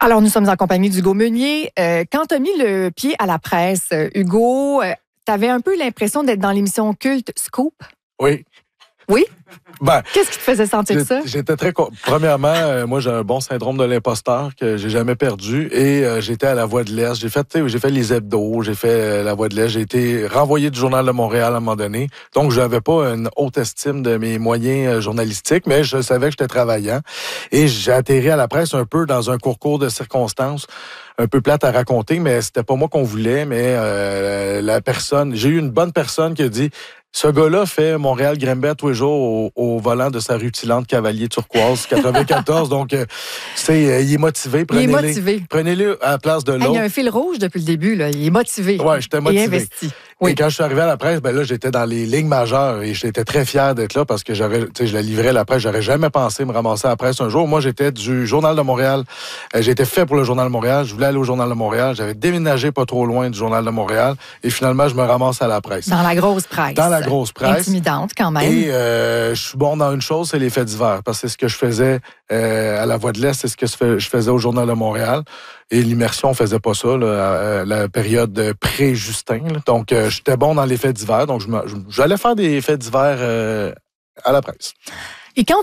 Alors, nous sommes en compagnie d'Hugo Meunier. Quand tu as mis le pied à la presse, Hugo, tu avais un peu l'impression d'être dans l'émission culte Scoop? Oui. Oui? Ben, qu'est-ce qui te faisait sentir ça? J'étais très... Premièrement, moi, j'ai un bon syndrome de l'imposteur que j'ai jamais perdu et j'étais à La Voix de l'Est. J'ai fait les hebdos, j'ai fait La Voix de l'Est. J'ai été renvoyé du Journal de Montréal à un moment donné. Donc, je n'avais pas une haute estime de mes moyens journalistiques, mais je savais que j'étais travaillant. Et j'ai atterri à la presse un peu dans un concours de circonstances, un peu plate à raconter, mais c'était pas moi qu'on voulait, mais j'ai eu une bonne personne qui a dit... Ce gars-là fait Montréal-Granby tous les jours au volant de sa rutilante Cavalier Turquoise 94. Donc, il est motivé. Prenez-le à la place de l'autre. Il y a un fil rouge depuis le début. Là. Il est motivé. Oui, j'étais motivé. Et investi. Oui. Et quand je suis arrivé à la presse, là, j'étais dans les lignes majeures et j'étais très fier d'être là parce que je la livrais la presse. J'aurais jamais pensé me ramasser à la presse un jour. Moi, j'étais du Journal de Montréal. J'étais fait pour le Journal de Montréal. Je voulais aller au Journal de Montréal. J'avais déménagé pas trop loin du Journal de Montréal. Et finalement, je me ramasse à la presse. Dans la grosse presse. Dans la grosse presse. Intimidante, quand même. Et je suis bon dans une chose, c'est les faits divers. Parce que c'est ce que je faisais à La Voix de l'Est, c'est ce que je faisais au Journal de Montréal. Et l'immersion, on faisait pas ça, la période pré-Justin. Donc, j'étais bon dans les faits divers. Donc, j'allais faire des faits divers à la presse. Et quand